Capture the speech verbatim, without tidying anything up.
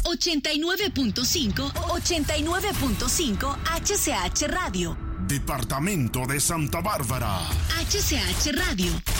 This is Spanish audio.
ochenta y nueve punto cinco, ochenta y nueve punto cinco H C H Radio. Departamento de Santa Bárbara. H C H Radio.